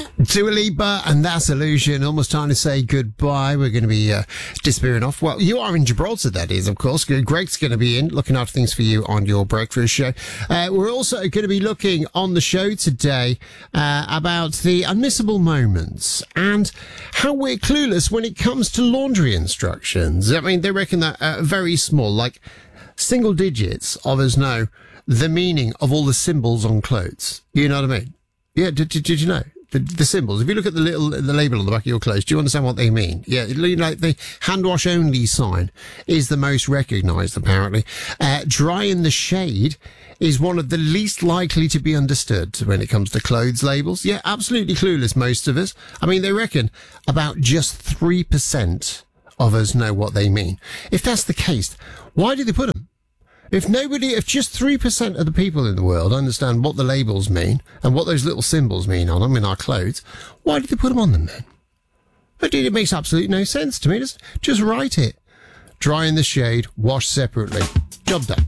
Dua Lipa and That Illusion. Almost time to say goodbye. We're going to be disappearing off. Well, you are in Gibraltar, that is, of course. Greg's going to be in, looking after things for you on your breakfast show. We're also going to be looking on the show today about the unmissable moments and how we're clueless when it comes to laundry instructions. I mean, they reckon that very small, like single digits of us know the meaning of all the symbols on clothes. You know what I mean? Yeah, did you know? The symbols. If you look at the label on the back of your clothes, do you understand what they mean? Yeah, like the hand wash only sign is the most recognised, apparently. Dry in the shade is one of the least likely to be understood when it comes to clothes labels. Yeah, absolutely clueless, most of us. I mean, they reckon about just 3% of us know what they mean. If that's the case, why do they put them? If just 3% of the people in the world understand what the labels mean and what those little symbols mean on them in our clothes, why do they put them on them then? It makes absolutely no sense to me. Just write it. Dry in the shade, wash separately. Job done.